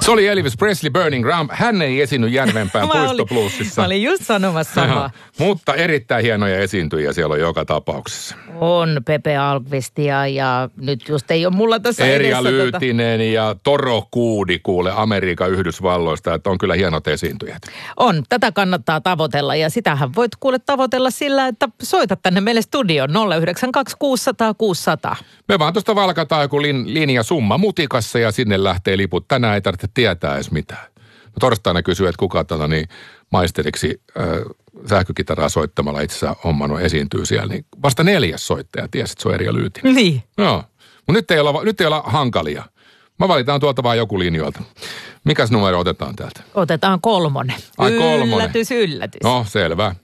Se oli Elvis Presley, Burning Ground. Hän ei esiinny Järvenpään Puistobluesissa. Mä olin just sanomassa samaa. Mutta erittäin hienoja esiintyjiä siellä on joka tapauksessa. On Pepe Alkvistia ja nyt just ei ole mulla tässä Erja Lyytinen ja Toro Kuudi kuule Amerikan Yhdysvalloista, että on kyllä hienot esiintyjät. On, tätä kannattaa tavoitella ja sitähän voit kuule tavoitella sillä, että soita tänne meille studioon 092 600 600. Me vaan tuosta valkataan joku linja summa mutikassa ja sinne lähtee liput. Tänään ei tarvitse tietää edes mitään. Torstaina kysyy, että kuka maisteriksi sähkökitaraa soittamalla itse asiassa hommannut esiintyy siellä. Niin vasta 4. soittaja tiesi, että se on Erja Lyytinen. Niin. Joo. Mutta nyt ei olla hankalia. Mä valitaan tuolta vaan joku linjoilta. Mikäs numero otetaan täältä? Otetaan 3. Ai 3. Yllätys. No, selvä.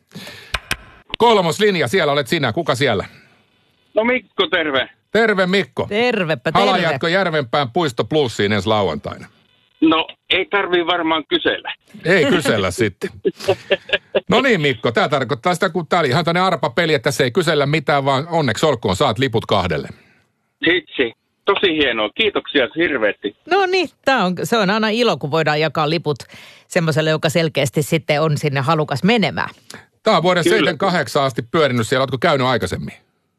3. linja, siellä olet sinä. Kuka siellä? No Mikko, terve. Terve Mikko. Tervepä, terve. Halajatko Järvenpään Puisto Plussiin ensi lauantaina? No, ei tarvii varmaan kysellä. Ei kysellä sitten. No niin Mikko, tämä tarkoittaa sitä, kun tämä oli ihan tämmöinen arpapeli, että tässä ei kysellä mitään, vaan onneksi olkoon, saat liput 2. Hitsi, tosi hienoa. Kiitoksia hirveästi. No niin, se on aina ilo, kun voidaan jakaa liput semmoiselle, joka selkeästi sitten on sinne halukas menemään. Tämä on vuoden 78 asti pyörinyt siellä. Oletko käynyt aikaisemmin?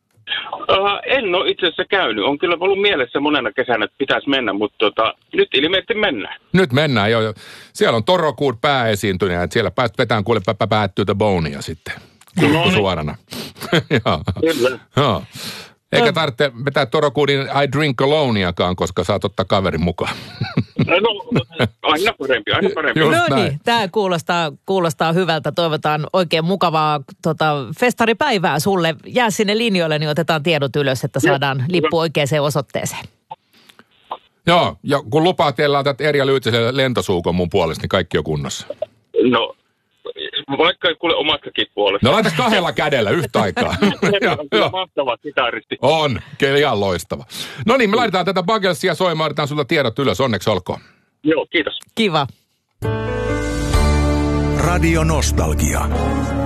En ole itse asiassa käynyt. On kyllä ollut mielessä monena kesänä, että pitäisi mennä, mutta nyt ilmeisesti mennään. Nyt mennään, joo. Siellä on Toro Kuud pääesiintyjä, että siellä pääst vetään kuule päättyy the bonea sitten. Suorana. Kyllä. Joo. Eikä tarvitse vetää Toro Kuudin I Drink Aloneakaan, koska saat ottaa kaverin mukaan. No, aina parempi. No niin, tämä kuulostaa hyvältä. Toivotaan oikein mukavaa festaripäivää sulle. Jää sinne linjoille, niin otetaan tiedot ylös, että saadaan lippu oikeaan osoitteeseen. Joo, ja kun lupaat teillä laittaa Erja Lyytiselle lentosuukon mun puolesta, niin kaikki on kunnossa. No, vaikka ei kuule omastakin puolesta. No laita 2 kädellä yhtä aikaa. Joo. Mahtava kitaristi. On, ihan loistava. No niin, me laitetaan tätä Buglesia soimaan, otetaan sulta tiedot ylös, onneksi olkoon. Joo, kiitos. Kiva. Radio Nostalgia.